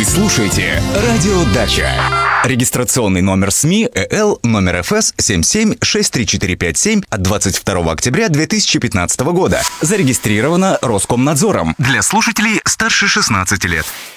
слушаете «Радио Дача». Регистрационный номер СМИ ЭЛ номер ФС 77-63457 от 22 октября 2015 года. Зарегистрировано Роскомнадзором. Для слушателей старше 16 лет.